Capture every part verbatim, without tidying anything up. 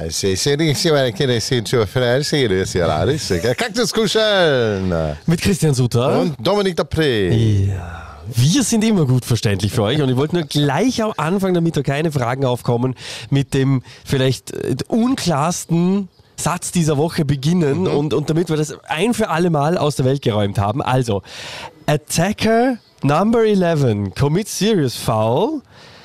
sì, sì, sì, che si Kaktuskuscheln. Mit Christian Suter. Und Dominik Dapré. Ja. Wir sind immer gut verständlich für euch und ich wollte nur gleich am Anfang, damit da keine Fragen aufkommen, mit dem vielleicht unklarsten Satz dieser Woche beginnen mhm. und, und damit wir das ein für alle Mal aus der Welt geräumt haben. Also, Attacker number eleven commits serious foul,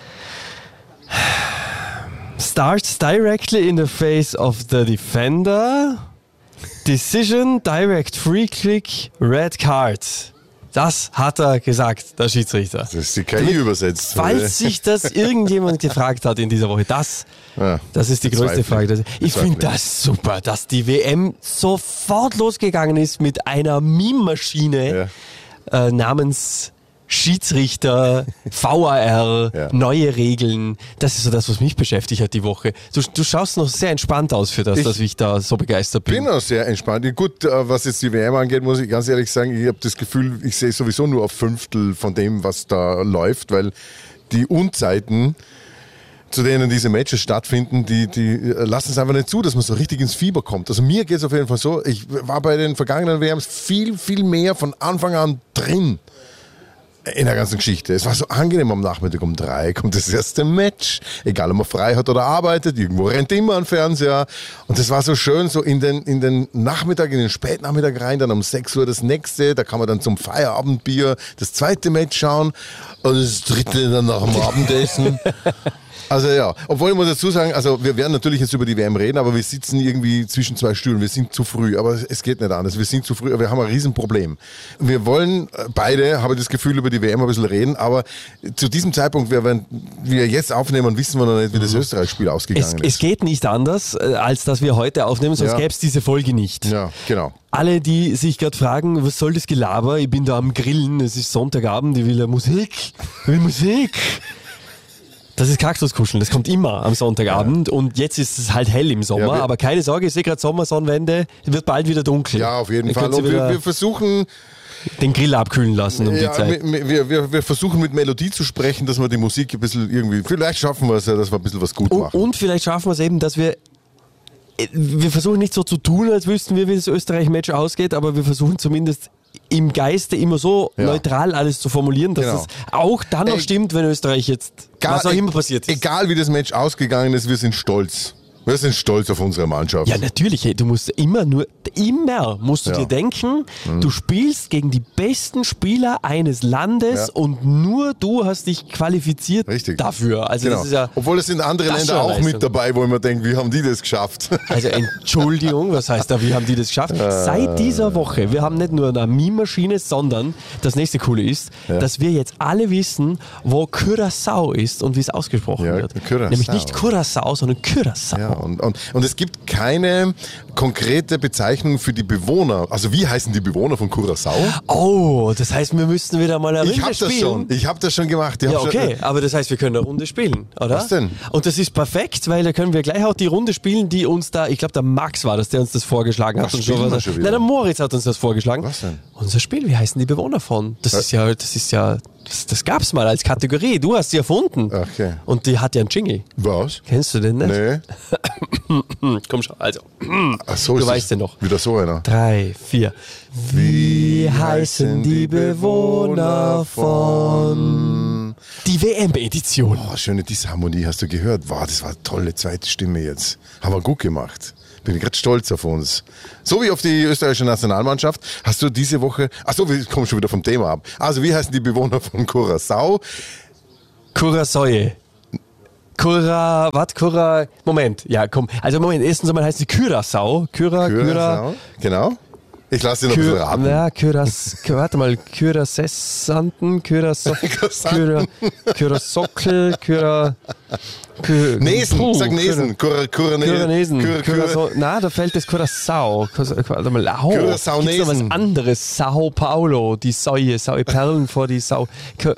starts directly in the face of the defender, decision, direct free click, red card. Das hat er gesagt, der Schiedsrichter. Das ist die K I übersetzt. Falls sich das irgendjemand gefragt hat in dieser Woche, das, ja, das ist die größte Frage. Ich finde das super, dass die W M sofort losgegangen ist mit einer Meme-Maschine ja. äh, namens Schiedsrichter, V A R, ja. neue Regeln. Das ist so das, was mich beschäftigt hat die Woche. Du, du schaust noch sehr entspannt aus für das, ich dass ich da so begeistert bin. Ich bin auch sehr entspannt. Gut, was jetzt die W M angeht, muss ich ganz ehrlich sagen, ich habe das Gefühl, ich sehe sowieso nur auf Fünftel von dem, was da läuft, weil die Unzeiten, zu denen diese Matches stattfinden, die, die lassen es einfach nicht zu, dass man so richtig ins Fieber kommt. Also mir geht es auf jeden Fall so, ich war bei den vergangenen W Ms viel, viel mehr von Anfang an drin. In der ganzen Geschichte. Es war so angenehm, am Nachmittag um drei kommt das erste Match. Egal, ob man frei hat oder arbeitet, irgendwo rennt immer ein Fernseher. Und das war so schön, so in den, in den Nachmittag, in den Spätnachmittag rein, dann um sechs Uhr das nächste. Da kann man dann zum Feierabendbier das zweite Match schauen und das dritte dann nach dem Abendessen. Also ja, obwohl ich muss dazu sagen, also wir werden natürlich jetzt über die W M reden, aber wir sitzen irgendwie zwischen zwei Stühlen, wir sind zu früh, aber es geht nicht anders, wir sind zu früh, wir haben ein Riesenproblem. Wir wollen beide, habe ich das Gefühl, über die W M ein bisschen reden, aber zu diesem Zeitpunkt, wenn wir jetzt aufnehmen, wissen wir noch nicht, wie das Österreich-Spiel ausgegangen es, ist. Es geht nicht anders, als dass wir heute aufnehmen, sonst ja. gäbe es diese Folge nicht. Ja, genau. Alle, die sich gerade fragen, was soll das Gelaber, ich bin da am Grillen, es ist Sonntagabend, ich will ja Musik, ich will Musik. Das ist Kaktuskuscheln, das kommt immer am Sonntagabend ja. und jetzt ist es halt hell im Sommer, ja, aber keine Sorge, ich sehe gerade Sommersonnenwende, wird bald wieder dunkel. Ja, auf jeden Dann Fall. Und wir, wir versuchen... den Grill abkühlen lassen um ja, die Zeit. Wir, wir, wir versuchen mit Melodie zu sprechen, dass wir die Musik ein bisschen irgendwie... Vielleicht schaffen wir es ja, dass wir ein bisschen was gut machen. Und, und vielleicht schaffen wir es eben, dass wir... Wir versuchen nicht so zu tun, als wüssten wir, wie das Österreich-Match ausgeht, aber wir versuchen zumindest... im Geiste immer so ja. neutral alles zu formulieren, dass genau. es auch dann noch e- stimmt, wenn Österreich jetzt, gar, was auch immer passiert ist. Egal wie das Match ausgegangen ist, wir sind stolz. Wir sind stolz auf unsere Mannschaft. Ja, natürlich. Hey, du musst immer nur, immer musst du ja. dir denken, mhm. du spielst gegen die besten Spieler eines Landes ja. und nur du hast dich qualifiziert Richtig. dafür. Also genau. das ist ja Obwohl es sind andere Länder auch mit dabei, wo ich mir denke, wie haben die das geschafft? Also Entschuldigung, was heißt da, wie haben die das geschafft? Äh. Seit dieser Woche, wir haben nicht nur eine Meme-Maschine, sondern das nächste Coole ist, ja. dass wir jetzt alle wissen, wo Curaçao ist und wie es ausgesprochen ja, wird. Curaçao. Nämlich nicht Curaçao, sondern Curaçao. Ja. Und, und, und es gibt keine konkrete Bezeichnung für die Bewohner. Also wie heißen die Bewohner von Curaçao? Oh, das heißt, wir müssten wieder mal eine Runde ich hab spielen. Das schon. Ich habe das schon gemacht. Ich ja, okay, schon, aber das heißt, wir können eine Runde spielen, oder? Was denn? Und das ist perfekt, weil da können wir gleich auch die Runde spielen, die uns da, ich glaube, der Max war das, der uns das vorgeschlagen hat. Was und schon was, schon wieder? Nein, der Moritz hat uns das vorgeschlagen. Was denn? Unser Spiel, wie heißen die Bewohner von? Das was? ist ja, das ist ja... Das, das gab's mal als Kategorie. Du hast sie erfunden. Okay. Und die hat ja einen Jingle. Was? Kennst du den nicht? Nee. Komm schon, also. Ach so, du weißt den noch. Wieder so einer. Drei, vier. Wie heißen die Bewohner von... Die W M-Edition. Oh, schöne Disharmonie, hast du gehört? Wow, das war eine tolle zweite Stimme jetzt. Haben wir gut gemacht. Bin ich gerade stolz auf uns. So wie auf die österreichische Nationalmannschaft. Hast du diese Woche... Achso, wir kommen schon wieder vom Thema ab. Also, wie heißen die Bewohner von Curaçao? Curaçao. Cura... Was? Cura... Moment. Ja, komm. Also, Moment. Erstens einmal heißen sie Curaçao. Cura... Cura... Genau. Ich lasse dir noch ein bisschen raten. Ja, Curas... Warte mal. Curasessanten. Curaçao... Cura... Curasockel. Cura... Kür- Nesen, Puh, sag Nesen. Cura, Cura, Curanesen. Cura, Cura, na, da fällt das Curaçao. Warte mal, oh, Curaçao gibt's noch was anderes? Sao Paulo, die Säue, Saue Perlen vor die Sau. Cur-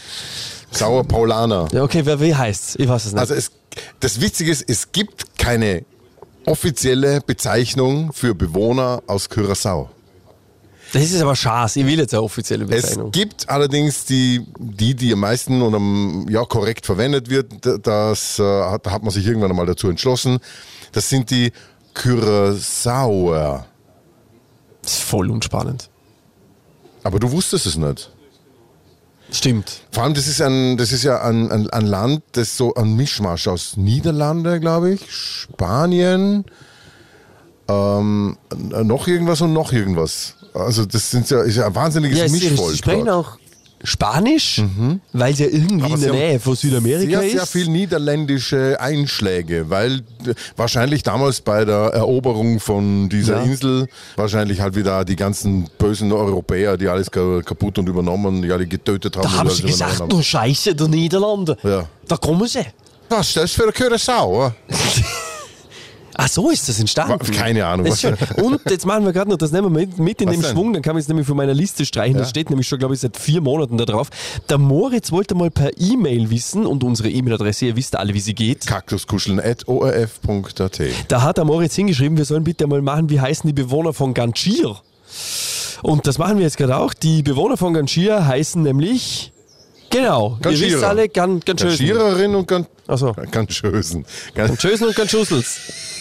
Sauer Paulaner. Ja, okay, wer wie heißt's? Ich weiß es nicht. Also es, das Witzige ist, es gibt keine offizielle Bezeichnung für Bewohner aus Curaçao. Das ist aber Schaß, ich will jetzt eine offizielle Bezeichnung. Es gibt allerdings die, die, die am meisten und am, ja, korrekt verwendet wird, das, äh, hat, da hat man sich irgendwann einmal dazu entschlossen, das sind die Curaçaoer. Das ist voll unspannend. Aber du wusstest es nicht. Stimmt. Vor allem, das ist, ein, das ist ja ein, ein, ein Land, das so ein Mischmasch aus Niederlande, glaube ich, Spanien, ähm, noch irgendwas und noch irgendwas. Also das sind ja, ist ja ein wahnsinniges ja, Mischvolk. Sie sprechen auch Spanisch, mhm. weil es ja irgendwie Aber in der Nähe von Südamerika sehr, ist. Sehr viel niederländische Einschläge, weil wahrscheinlich damals bei der Eroberung von dieser ja. Insel wahrscheinlich halt wieder die ganzen bösen Europäer, die alles kaputt und übernommen, die alle getötet haben. Da haben sie gesagt, du Scheiße, der Niederlande. Ja. Da kommen sie. Was ist das für ein Curaçao? Ach so ist das entstanden. Keine Ahnung. Das ist schön. Und jetzt machen wir gerade noch, das nehmen wir mit, mit in was dem denn? Schwung, dann kann man es nämlich von meiner Liste streichen. Ja. Das steht nämlich schon, glaube ich, seit vier Monaten da drauf. Der Moritz wollte mal per E-Mail wissen, und unsere E-Mail-Adresse, ihr wisst alle, wie sie geht. kaktuskuscheln at o r f punkt a t. Da hat der Moritz hingeschrieben, wir sollen bitte mal machen, wie heißen die Bewohner von Ganchir? Und das machen wir jetzt gerade auch. Die Bewohner von Ganchir heißen nämlich... Genau, ihr wisst alle, Gan, Ganchösen. Ganchirerin und Gan, so. Ganchösen. Ganchösen und Ganchussels.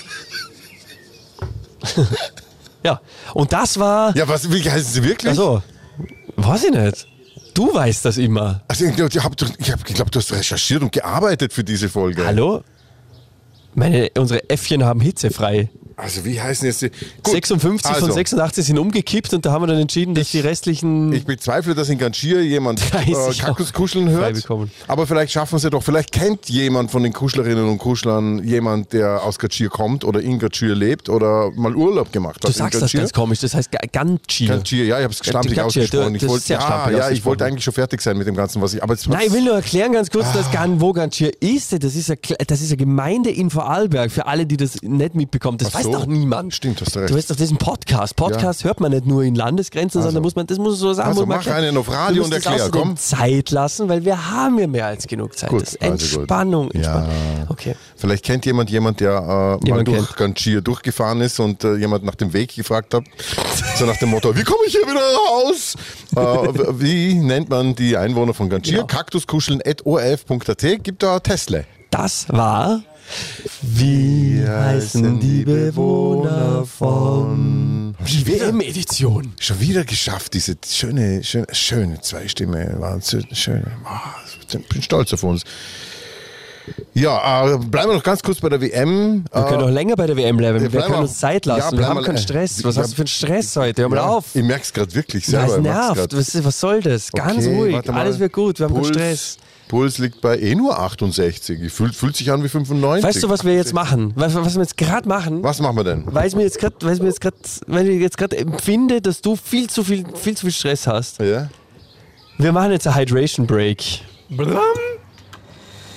Ja, und das war... Ja, was, wie heißen sie wirklich? Also, weiß ich nicht. Du weißt das immer. Also, ich glaube, hab, glaub, du hast recherchiert und gearbeitet für diese Folge. Hallo? Meine, unsere Äffchen haben hitzefrei. Also wie heißen jetzt die? Gut, sechsundfünfzig also. von sechsundachtzig sind umgekippt und da haben wir dann entschieden, dass ich, die restlichen... Ich bezweifle, dass in Ganchir jemand äh, Kaktuskuscheln hört. Aber vielleicht schaffen sie doch, vielleicht kennt jemand von den Kuschlerinnen und Kuschlern jemand, der aus Ganchir kommt oder in Ganchir lebt oder mal Urlaub gemacht hat. Du sagst das ganz komisch, das heißt Ganchir. Ganchir, ja, ich habe es stampfig ausgesprochen. Ich wollte, ja, ja, ich wollte eigentlich schon fertig sein mit dem Ganzen, was ich... Aber jetzt Nein, ich will nur erklären ganz kurz, ah. dass Gan, wo Ganchir ist. Das ist, eine, das ist eine Gemeinde in Vorarlberg, für alle, die das nicht mitbekommen. Das Ach weiß so. doch niemand. Stimmt, hast du recht. Du weißt doch, das ist ein Podcast. Podcast ja. hört man nicht nur in Landesgrenzen, also. sondern muss man, das muss so sagen. Also mach einen auf Radio und erklär, komm. Zeit lassen, weil wir haben ja mehr als genug Zeit. Gut, das ist Entspannung. Also Entspannung. Ja. Okay. Vielleicht kennt jemand jemand, der äh, jemand mal durch Ganchir durchgefahren ist und äh, jemand nach dem Weg gefragt hat. So nach dem Motto, wie komme ich hier wieder raus? äh, wie nennt man die Einwohner von Ganchir? Genau. kaktuskuscheln at o r f punkt a t. Gibt da Tesla. Das war... Wie heißen die Bewohner von... Die W M-Edition. Schon wieder geschafft, diese schöne, schöne, schöne Zweistimme. Schöne, ich bin stolz auf uns. Ja, äh, bleiben wir noch ganz kurz bei der W M. Wir können noch länger bei der W M bleiben. Wir, wir können uns Zeit lassen. Ja, wir haben keinen Stress. Was ja, hast du für einen Stress heute? Hör mal ja, auf. Ich merke es gerade wirklich selber. Ja, es nervt. Was, was soll das? Ganz okay, ruhig. Alles wird gut. Wir haben Puls, keinen Stress. Puls liegt bei eh nur achtundsechzig. Fühlt, fühlt sich an wie fünfundneunzig. Weißt du, was wir jetzt machen? Was, was wir jetzt gerade machen? Was machen wir denn? Weil ich mir jetzt gerade, weil ich mir jetzt gerade, weil ich jetzt gerade empfinde, dass du viel zu viel, viel zu viel Stress hast. Ja. Wir machen jetzt einen Hydration Break.